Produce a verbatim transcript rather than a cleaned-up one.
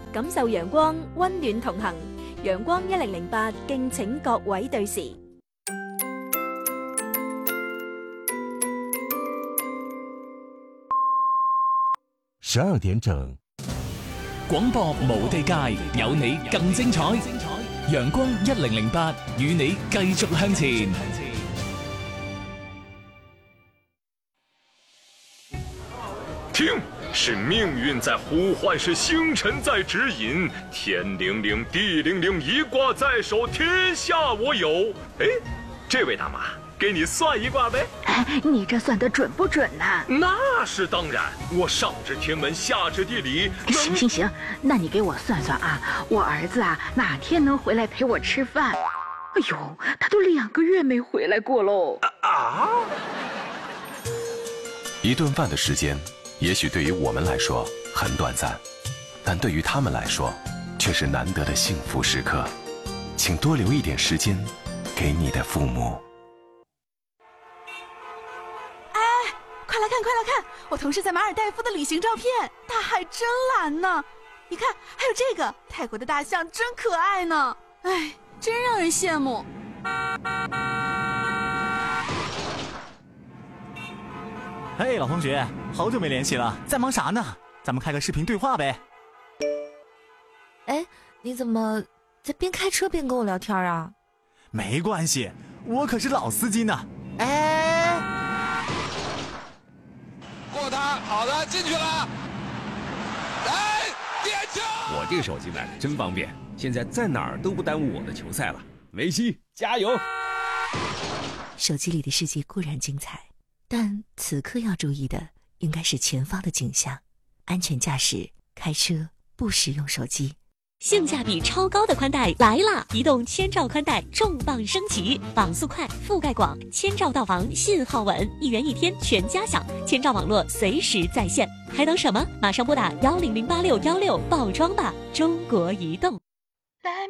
感受陽光，溫暖同行。陽光一零零八，敬請各位對時。 十二點整， 廣播無地界，有你更精彩。陽光一零零八，與你繼續向前。 聽，是命運在呼喚，是星辰在指引。天靈靈，地靈靈，一卦在手，天下我有。哎，這位大媽，給你算一卦唄。 哎，你這算得準不準呢？ 那是當然，我上知天文，下知地理。 行行行，那你給我算算啊，我兒子啊哪天能回來陪我吃飯？哎呦，他都兩個月沒回來過嘍。 啊！ 一頓飯的時間，也許對於我們來說很短暫，但對於他們來說，卻是難得的幸福時刻。請多留一點時間給你的父母。 哎，快來看，快來看！我同事在馬爾代夫的旅行照片，大海真藍呢。你看，還有這個泰國的大象真可愛呢。哎，真讓人羨慕。 嘿，老同學，好久沒聯繫了，在忙啥呢？咱們開個視頻對話唄。 哎，你怎麼在邊開車邊跟我聊天啊？ 沒關係，我可是老司機呢。 哎， 過他，好的，進去了。哎，點球！ 我這個手機買的真方便，現在在哪兒都不耽誤我的球賽了。梅西，加油！ 手機裡的世界固然精彩，但此刻要注意的應該是前方的景象，安全駕駛，開車不使用手機。 性價比超高的寬帶來啦！移動千兆寬帶重磅升級，網速快，覆蓋廣，千兆到防，信號穩，一元一天，全家享，千兆網絡隨時在線，還等什麼？馬上撥打幺零零八六幺六報裝吧！中國移動。